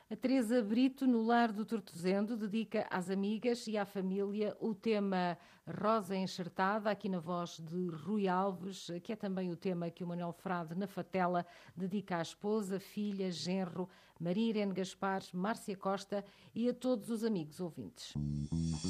A Teresa Brito, no Lar do Tortozendo, dedica às amigas e à família o tema Rosa Enxertada, aqui na voz de Rui Alves, que é também o tema que o Manuel Frade, na Fatela, dedica à esposa, filha, genro, Maria Irene Gaspar, Márcia Costa e a todos os amigos ouvintes.